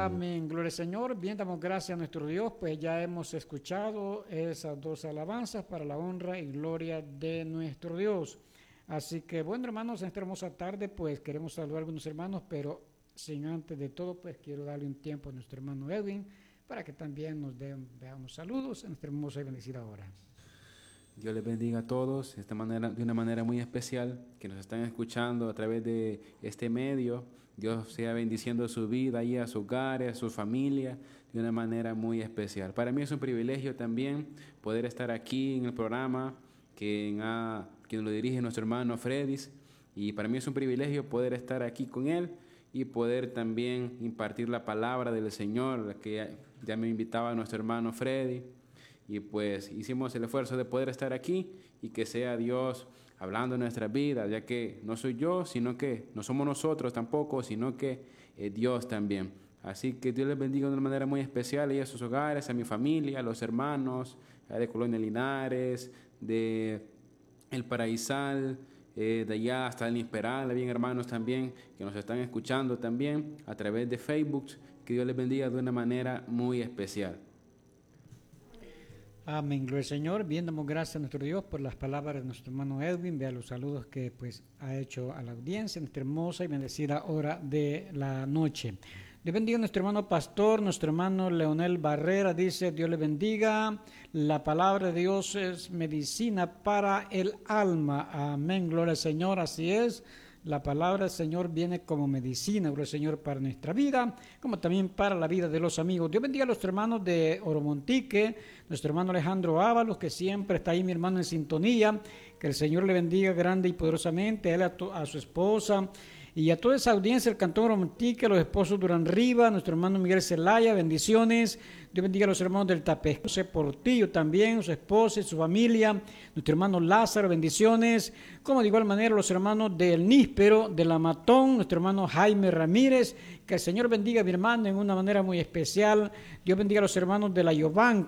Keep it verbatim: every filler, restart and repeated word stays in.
Amén, gloria al Señor. Bien, damos gracias a nuestro Dios, pues ya hemos escuchado esas dos alabanzas para la honra y gloria de nuestro Dios. Así que, bueno, hermanos, en esta hermosa tarde, pues queremos saludar a algunos hermanos, pero sin antes de todo, pues quiero darle un tiempo a nuestro hermano Edwin para que también nos den, veamos saludos en esta hermosa y bendecida hora. Dios les bendiga a todos de, esta manera, de una manera muy especial, que nos están escuchando a través de este medio. Dios sea bendiciendo su vida y a sus hogares, a su familia, de una manera muy especial. Para mí es un privilegio también poder estar aquí en el programa, quien, ha, quien lo dirige nuestro hermano Fredis, y para mí es un privilegio poder estar aquí con él y poder también impartir la palabra del Señor, que ya, ya me invitaba nuestro hermano Freddy. Y pues hicimos el esfuerzo de poder estar aquí y que sea Dios hablando en nuestras vidas, ya que no soy yo, sino que no somos nosotros tampoco, sino que eh, Dios también. Así que Dios les bendiga de una manera muy especial y a sus hogares, a mi familia, a los hermanos de Colonia Linares, de El Paraísal, eh, de allá hasta el Nisperal, bien hermanos también que nos están escuchando también a través de Facebook. Que Dios les bendiga de una manera muy especial. Amén, gloria al Señor. Bien, damos gracias a nuestro Dios por las palabras de nuestro hermano Edwin. Vea los saludos que pues ha hecho a la audiencia en esta hermosa y bendecida hora de la noche. Dios bendiga a nuestro hermano pastor, nuestro hermano Leonel Barrera, dice: Dios le bendiga. La palabra de Dios es medicina para el alma. Amén, gloria al Señor, así es. La palabra del Señor viene como medicina, gloria al Señor, para nuestra vida, como también para la vida de los amigos. Dios bendiga a los hermanos de Oromontique, nuestro hermano Alejandro Ábalos, que siempre está ahí, mi hermano, en sintonía. Que el Señor le bendiga grande y poderosamente, a él, a, tu, a su esposa y a toda esa audiencia del Cantón Oromontique, a los esposos Durán Riva, nuestro hermano Miguel Zelaya, bendiciones. Dios bendiga a los hermanos del Tapé, José Portillo también, su esposa y su familia, nuestro hermano Lázaro, bendiciones, como de igual manera los hermanos del Níspero, de la Matón, nuestro hermano Jaime Ramírez. Que el Señor bendiga a mi hermano en una manera muy especial. Dios bendiga a los hermanos de la Yobanca,